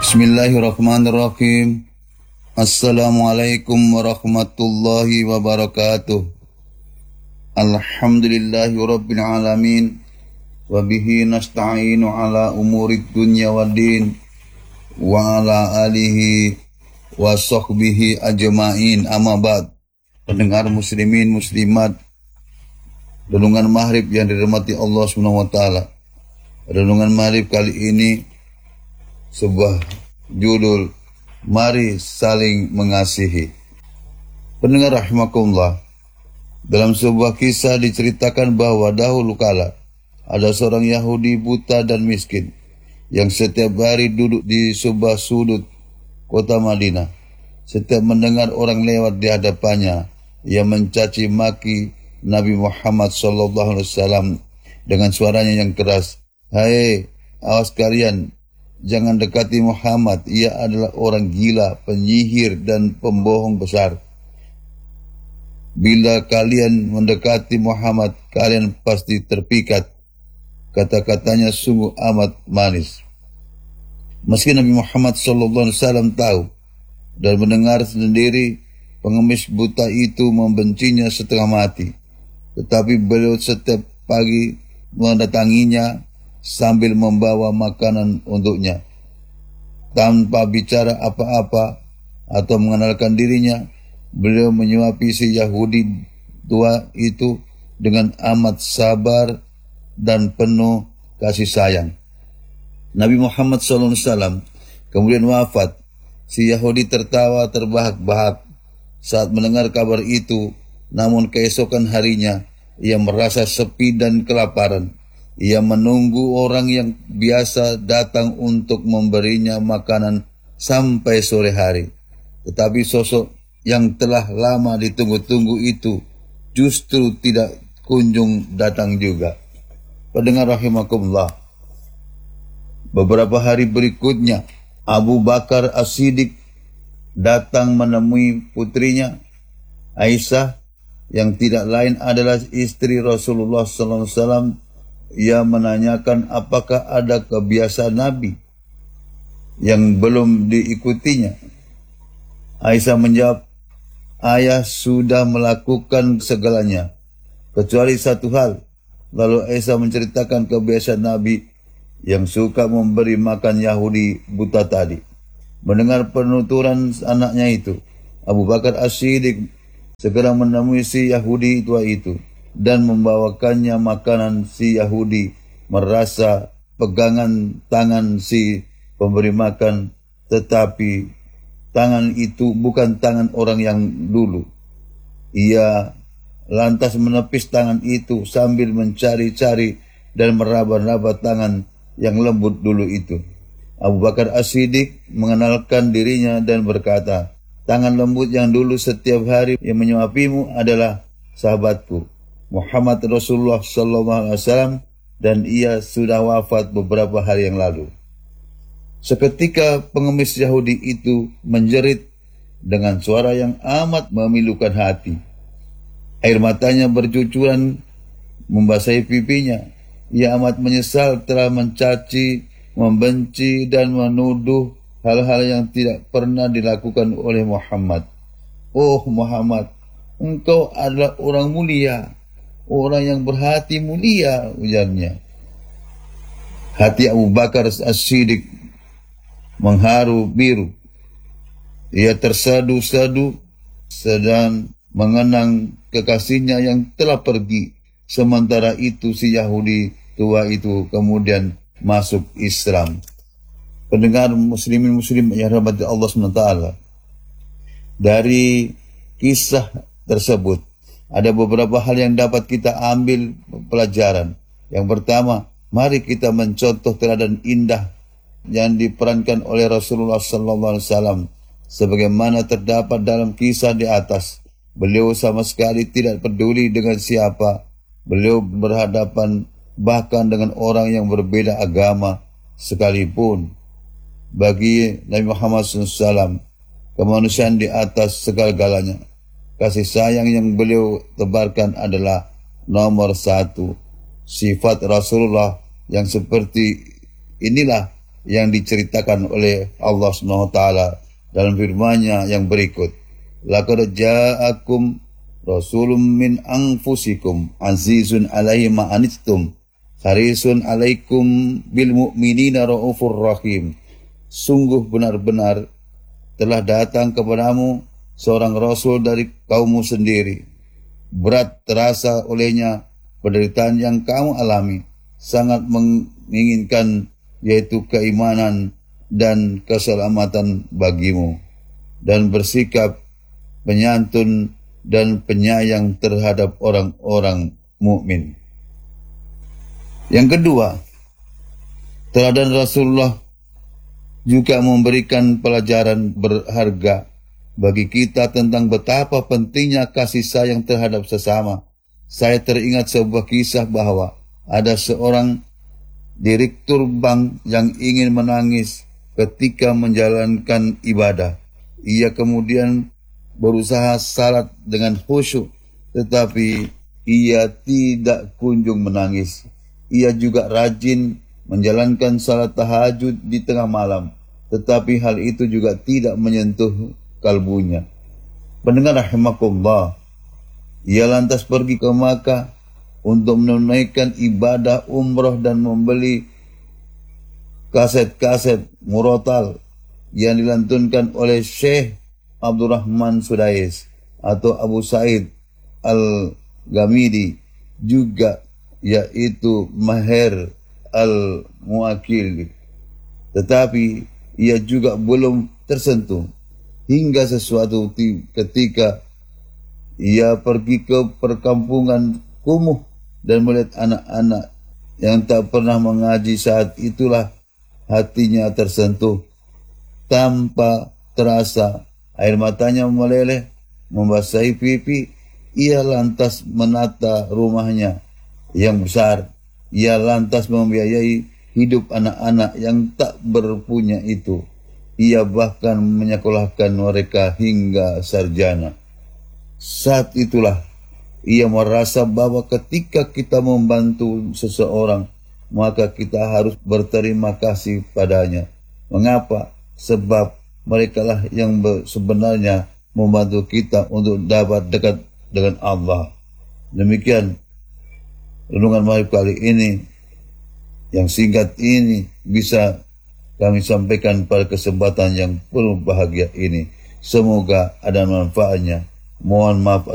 Bismillahirrahmanirrahim. Assalamualaikum warahmatullahi wabarakatuh. Alhamdulillahi rabbil alamin. Wabihi nasta'inu ala umurid dunya waddin. Wa ala alihi wa sahbihi ajma'in, amma ba'd. Pendengar muslimin muslimat, renungan maghrib yang dirahmati Allah SWT. Renungan maghrib kali ini sebuah judul, mari saling mengasihi. Pendengar rahimakumullah, dalam sebuah kisah diceritakan bahwa dahulu kala ada seorang Yahudi buta dan miskin yang setiap hari duduk di sebuah sudut kota Madinah. Setiap mendengar orang lewat di hadapannya, ia mencaci maki Nabi Muhammad SAW dengan suaranya yang keras. Hai, awas kalian, jangan dekati Muhammad, ia adalah orang gila, penyihir dan pembohong besar. Bila kalian mendekati Muhammad, kalian pasti terpikat. Kata-katanya sungguh amat manis. Meski Nabi Muhammad SAW tahu dan mendengar sendiri pengemis buta itu membencinya setengah mati, tetapi beliau setiap pagi mendatanginya sambil membawa makanan untuknya. Tanpa bicara apa-apa atau mengenalkan dirinya, beliau menyuapi si Yahudi tua itu dengan amat sabar dan penuh kasih sayang. Nabi Muhammad SAW kemudian wafat. Si Yahudi tertawa terbahak-bahak saat mendengar kabar itu, namun keesokan harinya ia merasa sepi dan kelaparan. Ia menunggu orang yang biasa datang untuk memberinya makanan sampai sore hari. Tetapi sosok yang telah lama ditunggu-tunggu itu justru tidak kunjung datang juga. Pendengar rahimakumullah, beberapa hari berikutnya Abu Bakar As-Siddiq datang menemui putrinya Aisyah yang tidak lain adalah istri Rasulullah SAW. Ia menanyakan apakah ada kebiasaan Nabi yang belum diikutinya. Aisyah menjawab, ayah sudah melakukan segalanya kecuali satu hal. Lalu Aisyah menceritakan kebiasaan Nabi yang suka memberi makan Yahudi buta tadi. Mendengar penuturan anaknya itu, Abu Bakar As-Siddiq segera menemui si Yahudi tua itu dan membawakannya makanan. Si Yahudi merasa pegangan tangan si pemberi makan, tetapi tangan itu bukan tangan orang yang dulu. Ia lantas menepis tangan itu sambil mencari-cari dan meraba-raba tangan yang lembut dulu itu. Abu Bakar As-Siddiq mengenalkan dirinya dan berkata, tangan lembut yang dulu setiap hari yang menyuapimu adalah sahabatku Muhammad Rasulullah SAW, dan ia sudah wafat beberapa hari yang lalu. Seketika pengemis Yahudi itu menjerit dengan suara yang amat memilukan hati. Air matanya bercucuran membasahi pipinya. Ia amat menyesal telah mencaci, membenci dan menuduh hal-hal yang tidak pernah dilakukan oleh Muhammad. Oh Muhammad, engkau adalah orang mulia, orang yang berhati mulia, ujarnya. Hati Abu Bakar As-Siddiq mengharu biru. Ia tersadu-sadu sedang mengenang kekasihnya yang telah pergi. Sementara itu si Yahudi tua itu kemudian masuk Islam. Pendengar muslimin muslim yang dirahmati Allah SWT, dari kisah tersebut ada beberapa hal yang dapat kita ambil pelajaran. Yang pertama, mari kita mencontoh teladan indah yang diperankan oleh Rasulullah SAW, sebagaimana terdapat dalam kisah di atas. Beliau sama sekali tidak peduli dengan siapa. Beliau berhadapan bahkan dengan orang yang berbeda agama sekalipun. Bagi Nabi Muhammad SAW, kemanusiaan di atas segala-galanya. Kasih sayang yang beliau tebarkan adalah nomor satu. Sifat Rasulullah yang seperti inilah yang diceritakan oleh Allah SWT dalam firman-Nya yang berikut. Laqad ja'akum rasulun min anfusikum azizun 'alaihi ma anittum harisun 'alaikum bil mu'minina raufur rahim. Sungguh benar-benar telah datang kepadamu seorang rasul dari kaummu sendiri. Berat terasa olehnya penderitaan yang kamu alami, sangat menginginkan yaitu keimanan dan keselamatan bagimu, dan bersikap penyantun dan penyayang terhadap orang-orang mukmin. Yang kedua, teladan Rasulullah juga memberikan pelajaran berharga bagi kita tentang betapa pentingnya kasih sayang terhadap sesama. Saya teringat sebuah kisah bahwa ada seorang direktur bank yang ingin menangis ketika menjalankan ibadah. Ia kemudian berusaha salat dengan khusyuk, tetapi ia tidak kunjung menangis. Ia juga rajin menjalankan salat tahajud di tengah malam, tetapi hal itu juga tidak menyentuh kalbunya. Pendengar rahimakumullah, ia lantas pergi ke Makkah untuk menunaikan ibadah umrah dan membeli kaset-kaset murotal yang dilantunkan oleh Syekh Abdurrahman Sudais atau Abu Said Al-Ghamidi, juga yaitu Maher Al-Muakil. Tetapi ia juga belum tersentuh hingga sesuatu ketika ia pergi ke perkampungan kumuh dan melihat anak-anak yang tak pernah mengaji. Saat itulah hatinya tersentuh. Tanpa terasa air matanya meleleh membasahi pipi. Ia lantas menata rumahnya yang besar. Ia lantas membiayai hidup anak-anak yang tak berpunya itu. Ia bahkan menyekolahkan mereka hingga sarjana. Saat itulah ia merasa bahwa ketika kita membantu seseorang, maka kita harus berterima kasih padanya. Mengapa? Sebab merekalah yang sebenarnya membantu kita untuk dapat dekat dengan Allah. Demikian renungan maghrib kali ini yang singkat ini bisa kami sampaikan pada kesempatan yang penuh bahagia ini. Semoga ada manfaatnya. Mohon maaf